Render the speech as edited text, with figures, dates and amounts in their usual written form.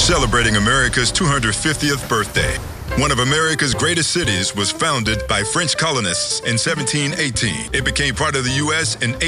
celebrating America's 250th birthday. One of America's greatest cities was founded by French colonists in 1718. It became part of the U.S. in